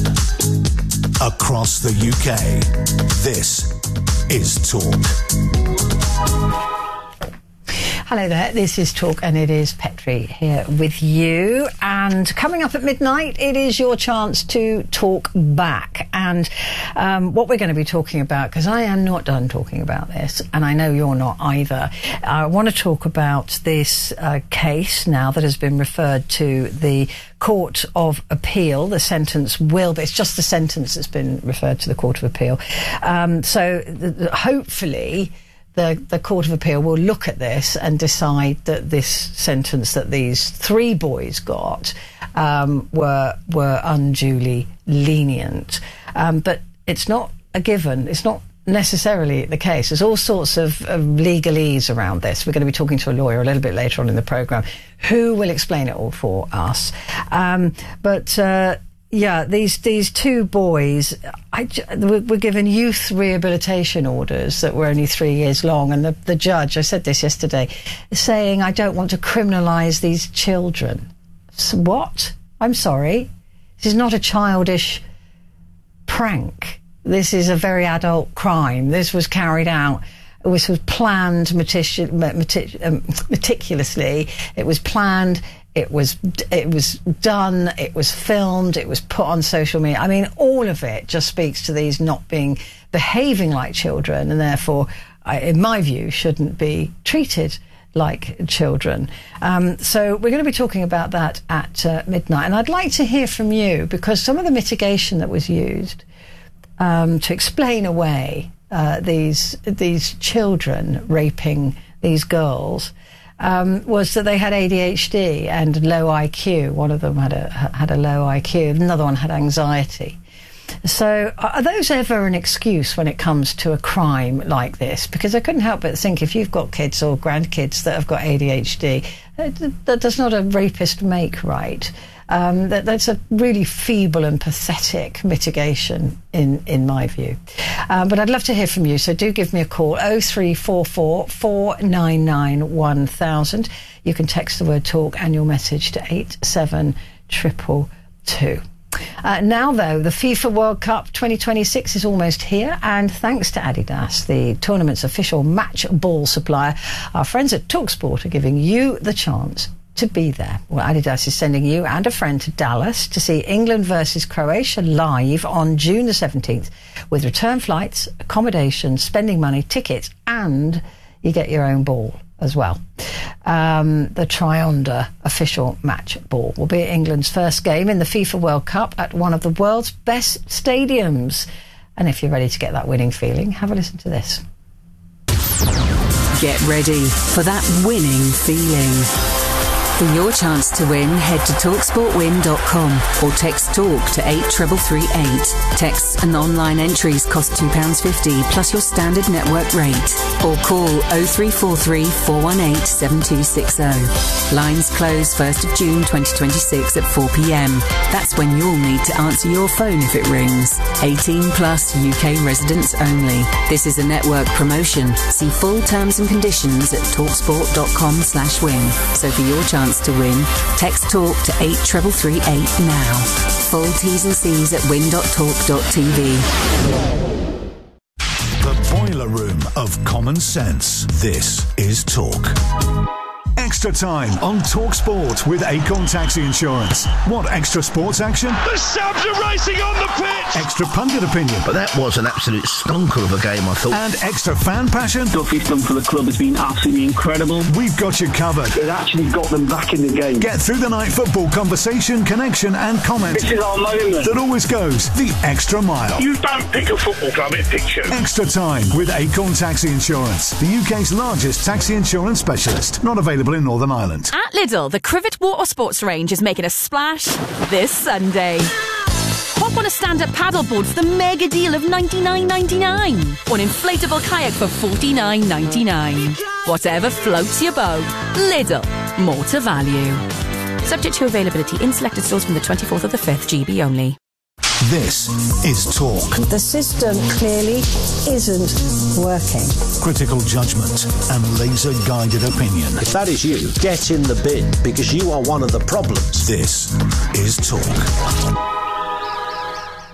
Across the U K, this is Talk. Hello there, this is Talk and it is Petrie here with you, and coming up at midnight it is your chance to talk back. And um, what we're going to be talking about, because I am not done talking about this and I know you're not either, I want to talk about this uh, case now that has been referred to the Court of Appeal. The sentence will be, it's just the sentence that's been referred to the Court of Appeal. Um, so th- th- hopefully The, the Court of Appeal will look at this and decide that this sentence that these three boys got um, were were unduly lenient. Um, but it's not a given. It's not necessarily the case. There's all sorts of, of legalese around this. We're going to be talking to a lawyer a little bit later on in the programme who will explain it all for us. Um, but... Uh, Yeah, these these two boys I, were given youth rehabilitation orders that were only three years long, and the, the judge, I said this yesterday, is saying, I don't want to criminalise these children. So what? I'm sorry. This is not a childish prank. This is a very adult crime. This was carried out. It was, was planned metic- metic- um, meticulously. It was planned. It was it was done, it was filmed, it was put on social media. I mean, all of it just speaks to these not being, behaving like children, and therefore, I, in my view, shouldn't be treated like children. Um, so we're going to be talking about that at uh, midnight. And I'd like to hear from you, because some of the mitigation that was used um, to explain away uh, these these children raping these girls Um, was that they had A D H D and low I Q. One of them had a had a low I Q. Another one had anxiety. So are those ever an excuse when it comes to a crime like this? Because I couldn't help but think, if you've got kids or grandkids that have got A D H D, that does not a rapist make right. Um, that, that's a really feeble and pathetic mitigation, in, in my view. Um, but I'd love to hear from you, so do give me a call, oh three four four, four nine nine, one thousand. You can text the word talk and your message to eight seven two two two. Uh, now, though, the FIFA World Cup twenty twenty-six is almost here, and thanks to Adidas, the tournament's official match ball supplier, our friends at TalkSport are giving you the chance to be there. Well, Adidas is sending you and a friend to Dallas to see England versus Croatia live on June the seventeenth, with return flights, accommodation, spending money, tickets, and you get your own ball as well. Um, the Trionder official match ball will be England's first game in the FIFA World Cup at one of the world's best stadiums. And if you're ready to get that winning feeling, have a listen to this. Get ready for that winning feeling. For your chance to win, head to talk sport win dot com or text TALK to eight three three three eight. Texts and online entries cost two pounds fifty plus your standard network rate. Or call oh three four three, four one eight, seven two six oh. Lines close first of June twenty twenty-six at four p.m. That's when you'll need to answer your phone if it rings. eighteen plus U K residents only. This is a network promotion. See full terms and conditions at talksport.com slash win. So for your chance to win, text TALK to eight three three three eight now. Full T's and C's at win dot talk dot t v. The boiler room of common sense. This is Talk. Extra time on Talk Sport with Acorn Taxi Insurance. Want extra sports action? The Sabs are racing on the pitch! Extra pundit opinion. But that was an absolute stonker of a game, I thought. And extra fan passion. Duffy's done for the club has been absolutely incredible. We've got you covered. It actually got them back in the game. Get through the night football conversation, connection and comment. This is our moment. That always goes the extra mile. You don't pick a football club, it picks you. Extra time with Acorn Taxi Insurance, the U K's largest taxi insurance specialist. Not available in Northern Ireland. At Lidl, the Crivet Water Sports range is making a splash this Sunday. Hop on a stand-up paddleboard for the mega deal of ninety-nine ninety-nine. Or an inflatable kayak for forty-nine ninety-nine. Whatever floats your boat. Lidl. More to value. Subject to availability in selected stores from the twenty-fourth of the fifth, G B only. This is Talk. The system clearly isn't working. Critical judgment and laser-guided opinion. If that is you, get in the bin, because you are one of the problems. This is Talk.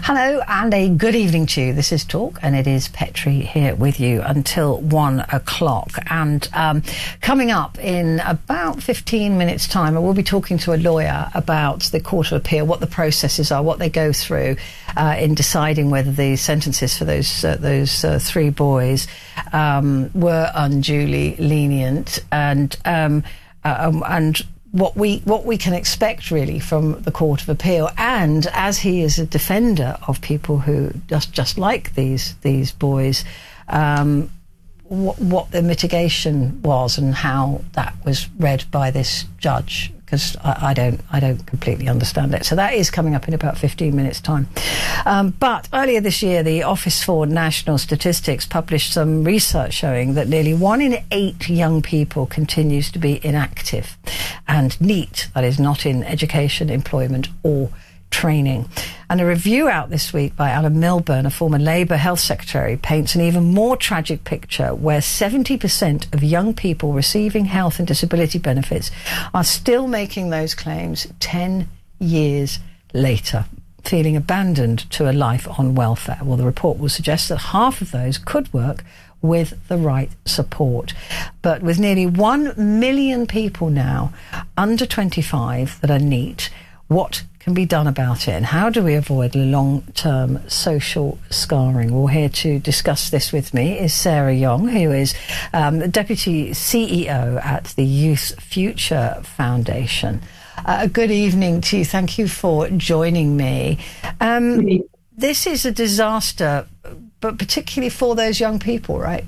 Hello and a good evening to you. This is Talk and it is Petrie here with you until one o'clock. And um, coming up in about fifteen minutes time, I will be talking to a lawyer about the Court of Appeal, what the processes are, what they go through uh, in deciding whether the sentences for those uh, those uh, three boys um, were unduly lenient, and um, uh, and what we what we can expect really from the Court of Appeal. And as he is a defender of people who just just like these these boys, um, what, what the mitigation was and how that was read by this judge, because I, I don't I don't completely understand it. So that is coming up in about fifteen minutes time. Um, but earlier this year, the Office for National Statistics published some research showing that nearly one in eight young people continues to be inactive and NEET, that is not in education, employment or training. And a review out this week by Alan Milburn, a former Labour Health Secretary, paints an even more tragic picture where seventy percent of young people receiving health and disability benefits are still making those claims ten years later, feeling abandoned to a life on welfare. Well, the report will suggest that half of those could work with the right support. But with nearly one million people now under twenty-five that are NEET, what can be done about it, and how do we avoid long-term social scarring? Well, here to discuss this with me is Sarah Young, who is um, Deputy C E O at the Youth Future Foundation. Uh, good evening to you. Thank you for joining me. Um, this is a disaster, but particularly for those young people, right?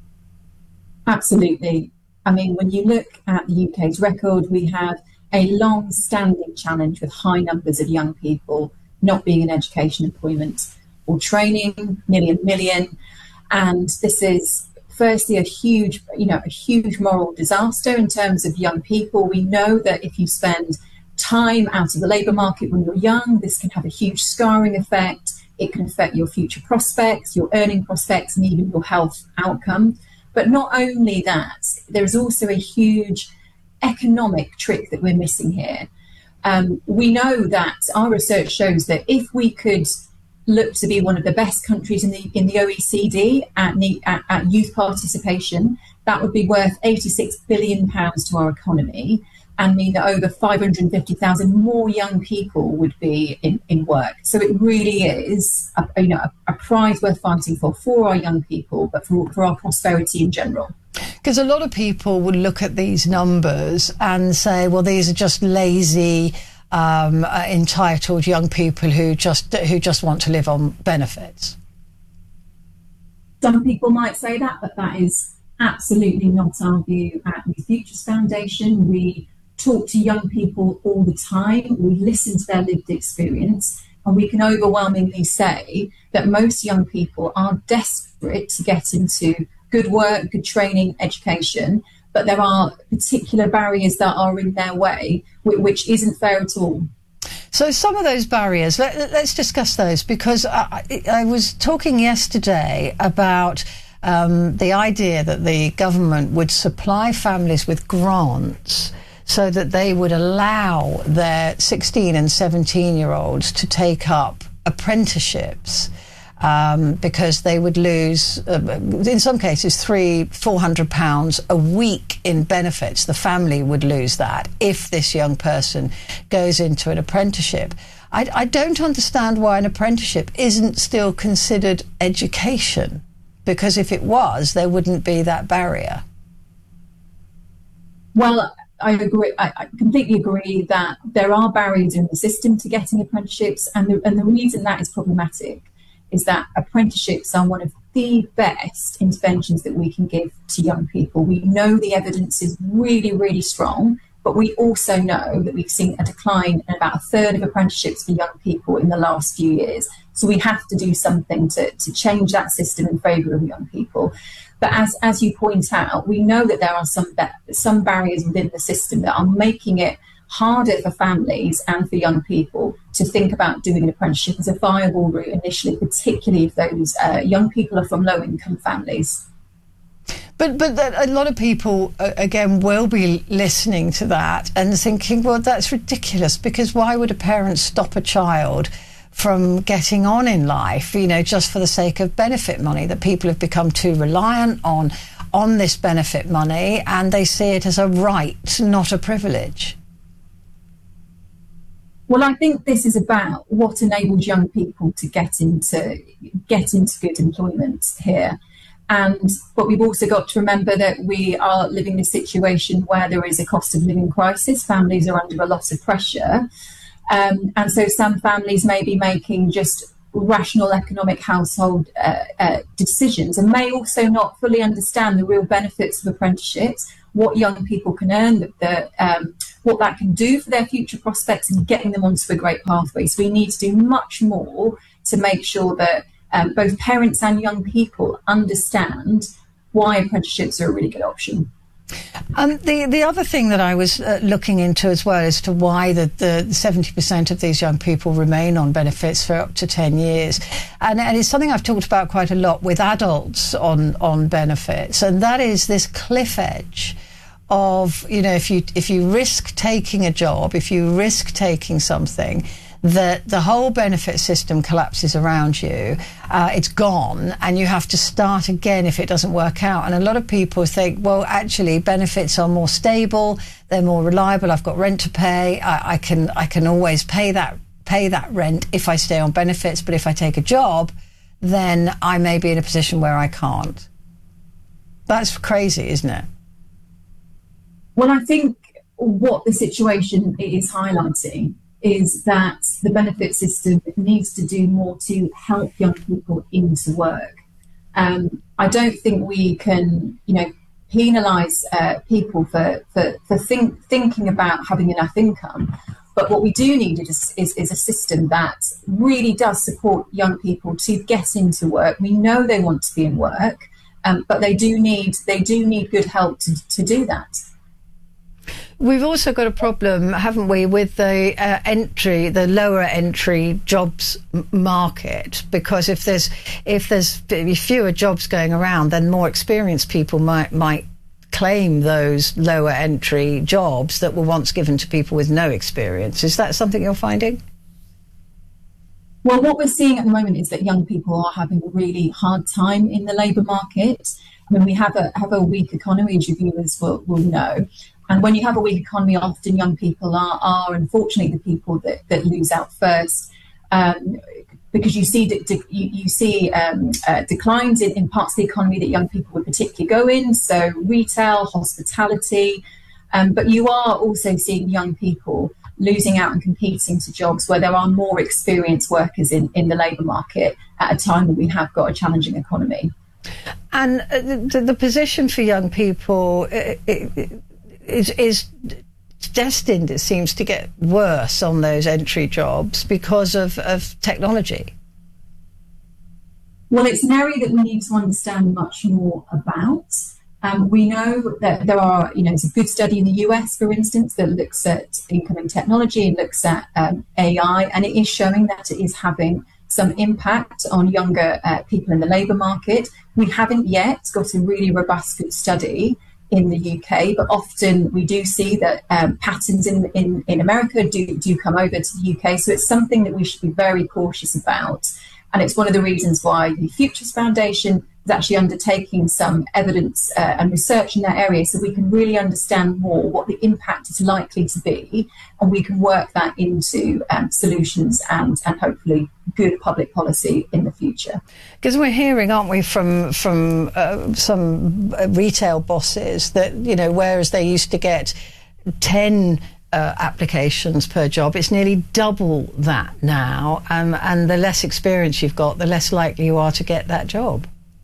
Absolutely. I mean, when you look at the U K's record, we have a long-standing challenge with high numbers of young people not being in education, employment or training, nearly a million. And this is firstly a huge, you know, a huge moral disaster in terms of young people. We know that if you spend time out of the labour market when you're young, this can have a huge scarring effect. It can affect your future prospects, your earning prospects, and even your health outcome. But not only that, there is also a huge economic trick that we're missing here. Um, we know that our research shows that if we could look to be one of the best countries in the in the O E C D at, at, at youth participation, that would be worth eighty-six billion pounds to our economy and mean that over five hundred fifty thousand more young people would be in, in work. So it really is a, you know, a, a prize worth fighting for, for our young people, but for, for our prosperity in general. Because a lot of people would look at these numbers and say, well, these are just lazy, um, uh, entitled young people who just who just want to live on benefits. Some people might say that, but that is absolutely not our view at Youth Futures Foundation. We talk to young people all the time. We listen to their lived experience, and we can overwhelmingly say that most young people are desperate to get into good work, good training, education, but there are particular barriers that are in their way, which isn't fair at all. So some of those barriers, let, let's discuss those, because I, I was talking yesterday about um, the idea that the government would supply families with grants so that they would allow their sixteen and seventeen year olds to take up apprenticeships. Um, because they would lose, uh, in some cases, three, four hundred pounds a week in benefits. The family would lose that if this young person goes into an apprenticeship. I, I don't understand why an apprenticeship isn't still considered education, because if it was, there wouldn't be that barrier. Well, I agree. I, I completely agree that there are barriers in the system to getting apprenticeships, and the, and the reason that is problematic is that apprenticeships are one of the best interventions that we can give to young people. We know the evidence is really, really strong, but we also know that we've seen a decline in about a third of apprenticeships for young people in the last few years. So we have to do something to, to change that system in favour of young people. But as as you point out, we know that there are some some barriers within the system that are making it harder for families and for young people to think about doing an apprenticeship as a viable route initially, particularly if those uh, young people are from low-income families. But but a lot of people, uh, again, will be listening to that and thinking, well, that's ridiculous, because why would a parent stop a child from getting on in life, you know, just for the sake of benefit money, that people have become too reliant on on this benefit money, and they see it as a right, not a privilege. Well, I think this is about what enables young people to get into get into good employment here. And but we've also got to remember that we are living in a situation where there is a cost of living crisis. Families are under a lot of pressure. Um, and so some families may be making just rational economic household uh, uh, decisions, and may also not fully understand the real benefits of apprenticeships, what young people can earn, the, the, um, what that can do for their future prospects, and getting them onto a great pathway. So we need to do much more to make sure that um, both parents and young people understand why apprenticeships are a really good option. Um, the the other thing that I was uh, looking into as well as to why the, the seventy percent of these young people remain on benefits for up to ten years. And, and it's something I've talked about quite a lot with adults on, on benefits. And that is this cliff edge of, you know, if you, if you risk taking a job, if you risk taking something, that the whole benefit system collapses around you, uh, it's gone, and you have to start again if it doesn't work out. And a lot of people think, well, actually, benefits are more stable, they're more reliable, I've got rent to pay, I, I can I can always pay that pay that rent if I stay on benefits, but if I take a job, then I may be in a position where I can't. That's crazy, isn't it? Well, I think what the situation is highlighting is that the benefit system needs to do more to help young people into work. Um, I don't think we can, you know, penalise uh, people for for, for think, thinking about having enough income. But what we do need is, is, is a system that really does support young people to get into work. We know they want to be in work, um, but they do need they do need good help to, to do that. We've also got a problem, haven't we, with the uh, entry, the lower entry jobs m- market, because if there's if there's fewer jobs going around, then more experienced people might might claim those lower entry jobs that were once given to people with no experience. Is that something you're finding? Well, what we're seeing at the moment is that young people are having a really hard time in the labour market. I mean, we have a have a weak economy, as your viewers will, will know. And when you have a weak economy, often young people are, are unfortunately, the people that, that lose out first, um, because you see de- de- you, you see um, uh, declines in, in parts of the economy that young people would particularly go in, so retail, hospitality, um, but you are also seeing young people losing out and competing to jobs where there are more experienced workers in, in the labour market at a time when we have got a challenging economy. And uh, the, the position for young people it, it, is, is destined, it seems, to get worse on those entry jobs because of, of technology. Well, it's an area that we need to understand much more about. Um, we know that there are, you know, there's a good study in the U S, for instance, that looks at incoming technology and looks at um, A I, and it is showing that it is having some impact on younger uh, people in the labour market. We haven't yet got a really robust good study in the U K, but often we do see that um, patterns in, in, in America do, do come over to the U K. So it's something that we should be very cautious about. And it's one of the reasons why the Futures Foundation is actually undertaking some evidence uh, and research in that area, so we can really understand more what the impact is likely to be, and we can work that into um, solutions and, and hopefully good public policy in the future. Because we're hearing, aren't we, from from uh, some retail bosses that, you know, whereas they used to get ten Uh, applications per job, it's nearly double that now, um, and the less experience you've got, the less likely you are to get that job.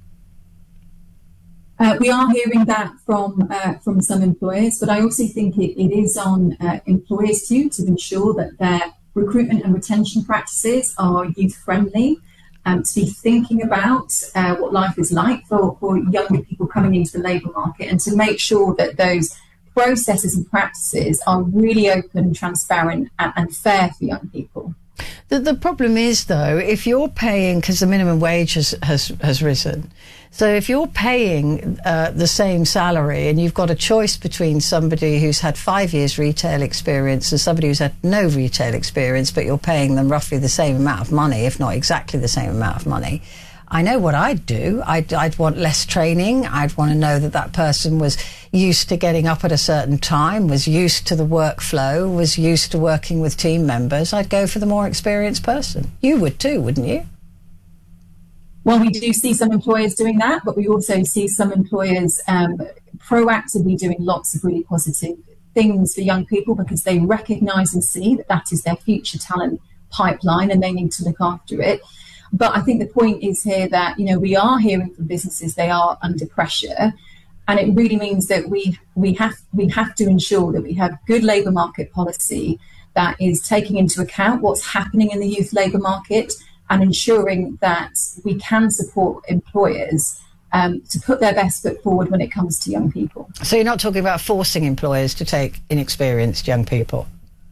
Uh, we are hearing that from uh, from some employers, but I also think it, it is on uh, employers too to ensure that their recruitment and retention practices are youth friendly, um, to be thinking about uh, what life is like for, for younger people coming into the labour market, and to make sure that those processes and practices are really open, transparent and, and fair for young people. The, the problem is, though, if you're paying, because the minimum wage has, has, has risen, so if you're paying uh, the same salary and you've got a choice between somebody who's had five years retail experience and somebody who's had no retail experience, but you're paying them roughly the same amount of money, if not exactly the same amount of money, I know what I'd do. I'd, I'd want less training. I'd want to know that that person was used to getting up at a certain time, was used to the workflow, was used to working with team members. I'd go for the more experienced person. You would too, wouldn't you? Well, we do see some employers doing that, but we also see some employers um, proactively doing lots of really positive things for young people because they recognise and see that that is their future talent pipeline and they need to look after it. But I think the point is here that, you know, we are hearing from businesses they are under pressure, and it really means that we we have we have to ensure that we have good labour market policy that is taking into account what's happening in the youth labour market and ensuring that we can support employers um, to put their best foot forward when it comes to young people. So you're not talking about forcing employers to take inexperienced young people?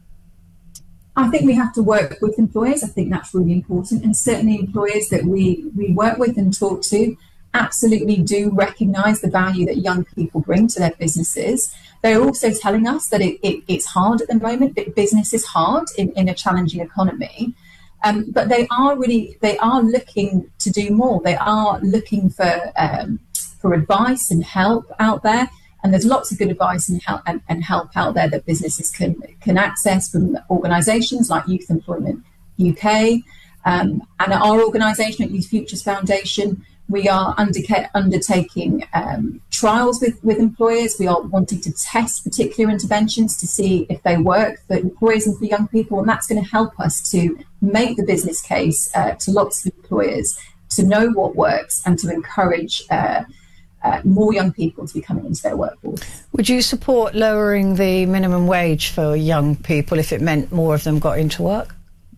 I think we have to work with employers. I think that's really important. And certainly employers that we, we work with and talk to absolutely do recognise the value that young people bring to their businesses. They're also telling us that it, it, it's hard at the moment, that business is hard in, in a challenging economy. Um, but they are really, they are looking to do more. They are looking for um, for advice and help out there. And there's lots of good advice and help, and, and help out there that businesses can can access from organisations like Youth Employment U K. Um, and at our organisation, at Youth Futures Foundation, we are underca- undertaking um, trials with, with employers. We are wanting to test particular interventions to see if they work for employers and for young people. And that's going to help us to make the business case uh, to lots of employers to know what works and to encourage uh, Uh, more young people to be coming into their workforce. Would you support lowering the minimum wage for young people if it meant more of them got into work?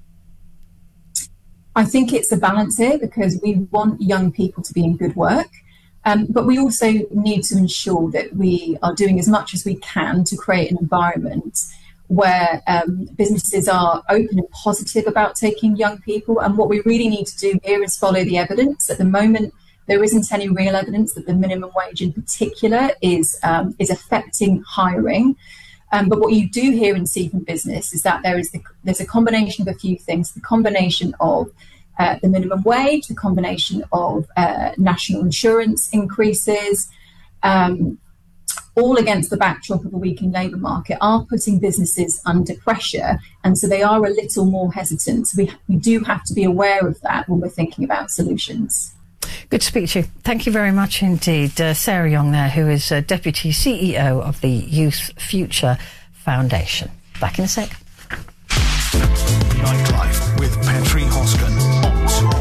I think it's a balance here because we want young people to be in good work, um, but we also need to ensure that we are doing as much as we can to create an environment where um, businesses are open and positive about taking young people. And what we really need to do here is follow the evidence. At the moment, there isn't any real evidence that the minimum wage in particular is um, is affecting hiring. Um, but what you do hear and see from business is that there is the, there's a combination of a few things, the combination of uh, the minimum wage, the combination of uh, national insurance increases, um, all against the backdrop of a weakened labour market, are putting businesses under pressure. And so they are a little more hesitant. So we, we do have to be aware of that when we're thinking about solutions. Good to speak to you. Thank you very much indeed. Uh, Sarah Young there, who is uh, Deputy C E O of the Youth Future Foundation. Back in a sec. Nightlife with Petri Hoskin on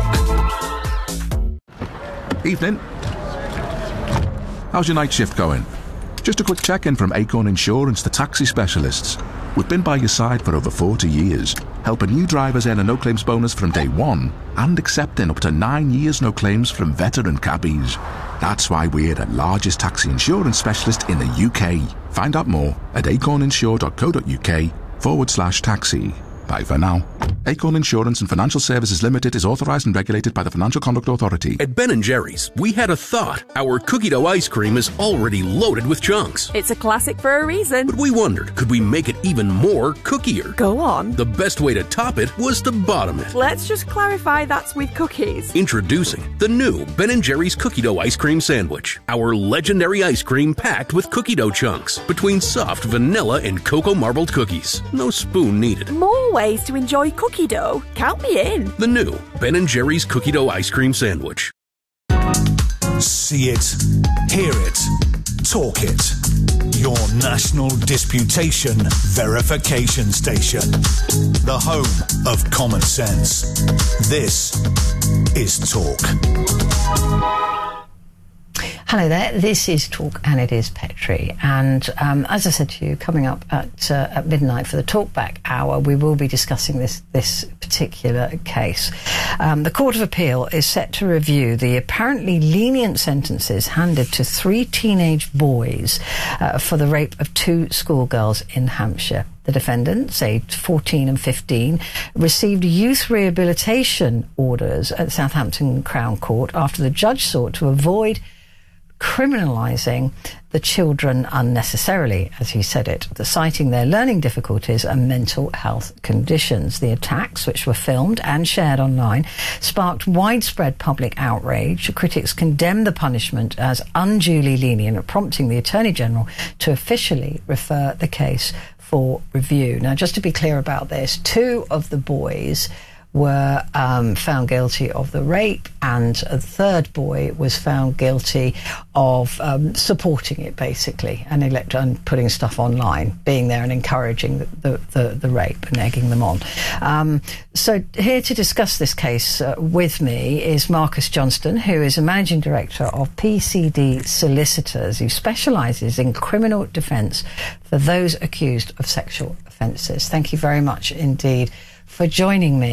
Talk. Evening. How's your night shift going? Just a quick check-in from Acorn Insurance, the taxi specialists. We've been by your side for over forty years, helping new drivers earn a no-claims bonus from day one and accepting up to nine years no claims from veteran cabbies. That's why we're the largest taxi insurance specialist in the U K. Find out more at acorninsure.co.uk forward slash taxi. Bye for now. Acorn Insurance and Financial Services Limited is authorised and regulated by the Financial Conduct Authority. At Ben and Jerry's, we had a thought. Our cookie dough ice cream is already loaded with chunks. It's a classic for a reason. But we wondered, could we make it even more cookier? Go on. The best way to top it was to bottom it. Let's just clarify that's with cookies. Introducing the new Ben and Jerry's cookie dough ice cream sandwich. Our legendary ice cream packed with cookie dough chunks between soft vanilla and cocoa marbled cookies. No spoon needed. More ways to enjoy cookie dough. Count me in. The new Ben and Jerry's cookie dough ice cream sandwich. See it, hear it, talk it. Your national disputation verification station. The home of common sense. This is Talk. Hello there, this is Talk and it is Petri, and um, as I said to you, coming up at uh, at midnight for the Talkback hour, we will be discussing this this particular particular case. Um, the Court of Appeal is set to review the apparently lenient sentences handed to three teenage boys uh, for the rape of two schoolgirls in Hampshire. The defendants, aged fourteen and fifteen, received youth rehabilitation orders at Southampton Crown Court after the judge sought to avoid criminalising the children unnecessarily, as he said it, citing their learning difficulties and mental health conditions. The attacks, which were filmed and shared online, sparked widespread public outrage. Critics condemned the punishment as unduly lenient, prompting the Attorney General to officially refer the case for review. Now, just to be clear about this, two of the boys were um, found guilty of the rape, and a third boy was found guilty of um, supporting it, basically, and, elect- and putting stuff online, being there and encouraging the, the, the, the rape and egging them on. Um, so here to discuss this case uh, with me is Marcus Johnston, who is a managing director of P C D Solicitors, who specialises in criminal defence for those accused of sexual offences. Thank you very much indeed for joining me.